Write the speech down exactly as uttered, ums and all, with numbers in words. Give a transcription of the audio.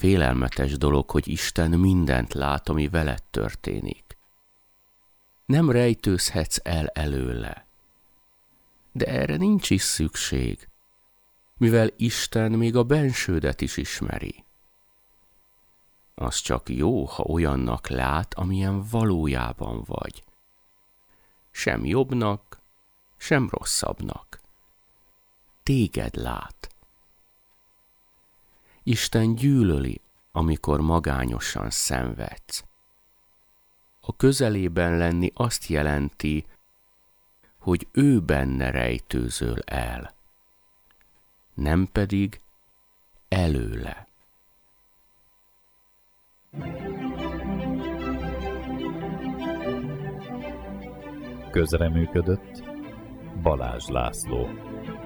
félelmetes dolog, hogy Isten mindent lát, ami veled történik. Nem rejtőzhetsz el előle. De erre nincs is szükség, mivel Isten még a bensődet is ismeri. Az csak jó, ha olyannak lát, amilyen valójában vagy. Sem jobbnak, sem rosszabbnak. Téged lát. Isten gyűlöli, amikor magányosan szenvedsz. A közelében lenni azt jelenti, hogy ő benne rejtőzöl el, nem pedig előle. Közreműködött Balázs László.